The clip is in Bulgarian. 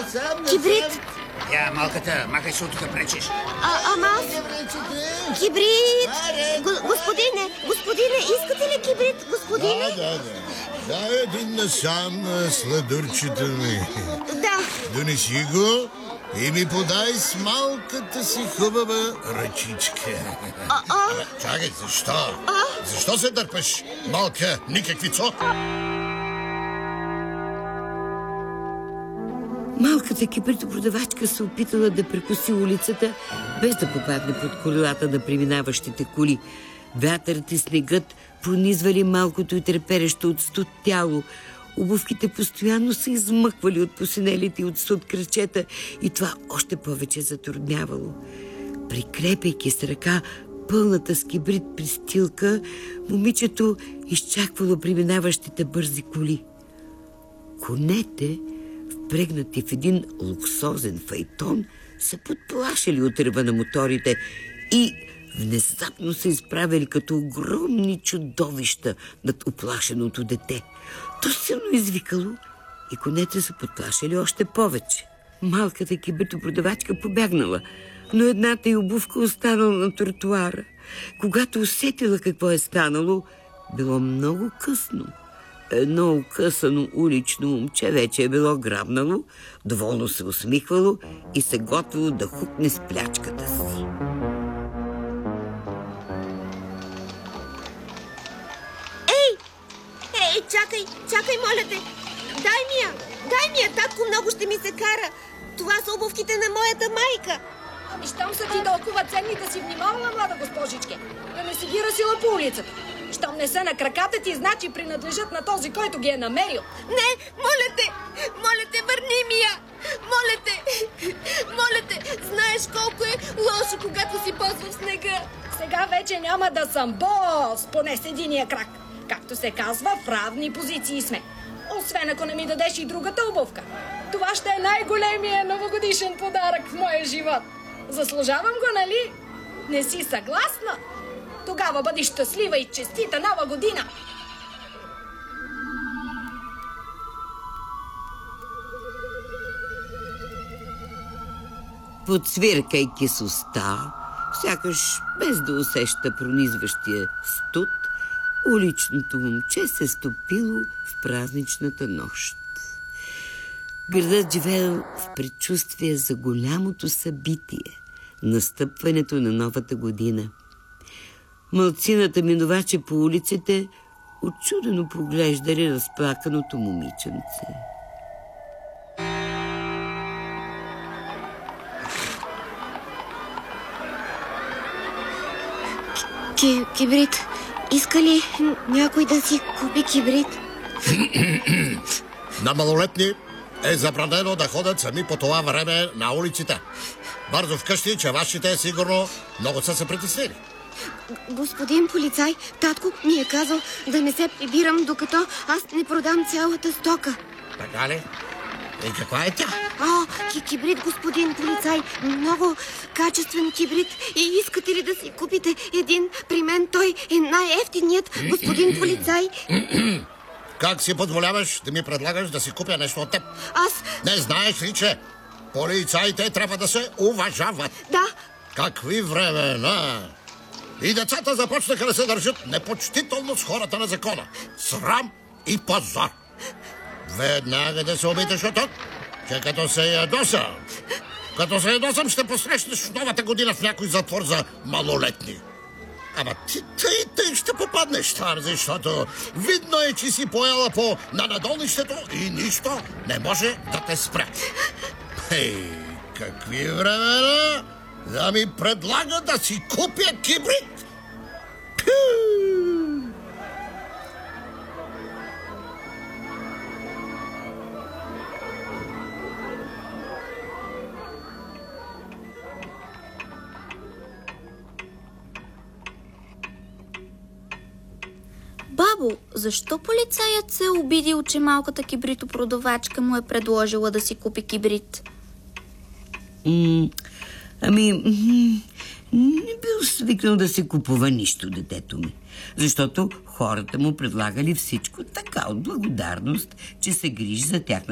Кибрид! Я, малката, махай се от тук, пречиш. Ама аз... Кибрид! Господине, искате ли кибрид, господине? Да, един насам, сладурчето ми. Да. Донеси го и ми подай с малката си хубава ръчичка. Чакай, защо? Защо се дърпаш, малка никаквицо? Малката кибритопродавачка се опитала да прекоси улицата, без да попадне под колелата на преминаващите коли. Вятърът и снегът пронизвали малкото и треперещо от студ тяло. Обувките постоянно се измъквали от посинелите от студ крачета и това още повече затруднявало. Прикрепяйки с ръка пълната с кибрит пристилка, момичето изчаквало преминаващите бързи коли. Конете, впрегнати в един луксозен файтон, се подплашили от ръва на моторите и внезапно се изправили като огромни чудовища над уплашеното дете. То силно извикало и конете се подплашили още повече. Малката кибритопродавачка побягнала, но едната й обувка останала на тротуара. Когато усетила какво е станало, било много късно. Едно укъсано улично момче вече е било грабнало, доволно се усмихвало и се готвило да хукне с плячката си. Ей, чакай, моля те! Дай ми я, татко много ще ми се кара. Това са обувките на моята майка. И щом са ти толкова ценни, да си внимавала, млада госпожичке, да не си ги разила по улицата. Щом не са на краката ти, значи принадлежат на този, който ги е намерил. Не, моля те, върни ми я! Моля те, знаеш колко е лошо, когато си бос в снега. Сега вече няма да съм бос, поне с единия крак. Както се казва, в равни позиции сме. Освен ако не ми дадеш и другата обувка. Това ще е най-големия новогодишен подарък в моя живот. Заслужавам го, нали? Не си съгласна? Тогава бъди щастлива и честита нова година! Подсвиркайки с уста, сякаш без да усеща пронизващия студ, уличното момче се стопило в празничната нощ. Градът живеел в предчувствие за голямото събитие – настъпването на новата година. Малцината минувачи по улиците учудено поглеждали разплаканото момиченце. Кибрид, иска ли някой да си купи кибрид? На малолетни е забранено да ходят сами по това време на улиците. Бързо вкъщи, че вашите сигурно много са се притеснили. Господин полицай, татко ми е казал да не се прибирам, докато аз не продам цялата стока. Така ли? И каква е тя? Кибрид, господин полицай. Много качествен кибрид. И искате ли да си купите един? При мен той е най-евтиният, господин полицай. Как си позволяваш да ми предлагаш да си купя нещо от теб? Не знаеш ли, че полицаите трябва да се уважават? Да. Какви времена! И децата започнаха да се държат непочтително с хората на закона. Срам и позор! Веднага да се обидеш от тук, че като се ядосам, ще посрещнеш новата година в някой затвор за малолетни. Ама ти ще попаднеш там, защото видно е, че си поела по нанадолнището и нищо не може да те спре. Какви времена да ми предлага да си купя кибрид? Бабо, защо полицаят се е обидил, че малката кибритопродавачка му е предложила да си купи кибрит? Не бил свикнал да си купува нищо детето ми, защото хората му предлагали всичко така от благодарност, че се грижи за тяхната